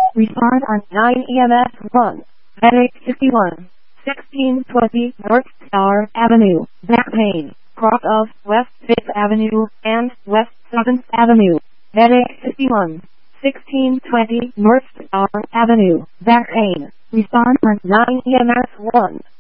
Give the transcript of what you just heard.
Respond on 9 EMS 1. Headache 51. 1620 North Star Avenue, back pain, cross of West 5th Avenue and West 7th Avenue. Headache 51. 1620 North Star Avenue, back pain. Respond on 9 EMS 1.